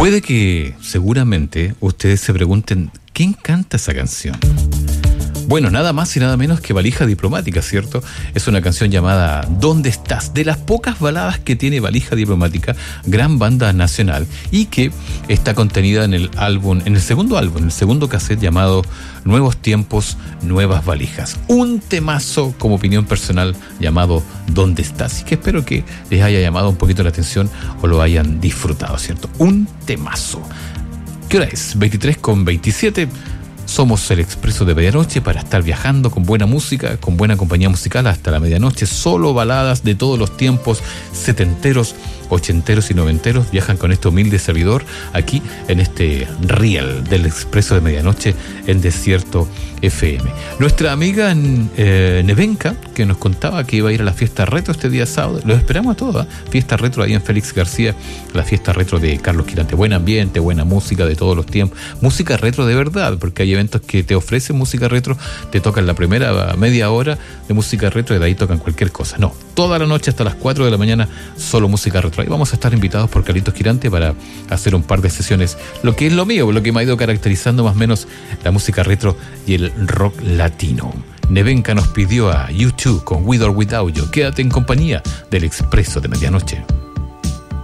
Puede que seguramente ustedes se pregunten, ¿quién canta esa canción? Bueno, nada más y nada menos que Valija Diplomática, ¿cierto? Es una canción llamada ¿Dónde estás? De las pocas baladas que tiene Valija Diplomática, gran banda nacional, y que está contenida en el álbum, en el segundo cassette llamado Nuevos Tiempos, Nuevas Valijas. Un temazo, como opinión personal, llamado ¿Dónde estás? Y que espero que les haya llamado un poquito la atención o lo hayan disfrutado, ¿cierto? Un temazo. ¿Qué hora es? 23:27. Somos el Expreso de Medianoche para estar viajando con buena música, con buena compañía musical hasta la medianoche. Solo baladas de todos los tiempos, setenteros, ochenteros y noventeros, viajan con este humilde servidor aquí en este riel del Expreso de Medianoche en Desierto FM. Nuestra amiga Nevenka, que nos contaba que iba a ir a la fiesta retro este día sábado, los esperamos a todos, ¿eh? Fiesta retro ahí en Félix García, la fiesta retro de Carlos Quirante. Buen ambiente, buena música de todos los tiempos, música retro de verdad, porque hay eventos que te ofrecen música retro, te tocan la primera media hora de música retro y de ahí tocan cualquier cosa. No, toda la noche hasta las 4 de la mañana solo música retro. Ahí vamos a estar invitados por Carlitos Quirante para hacer un par de sesiones, lo que es lo mío, lo que me ha ido caracterizando más o menos la música retro y el rock latino. Nevenka nos pidió a U2 con With or Without You. Quédate en compañía del Expreso de Medianoche.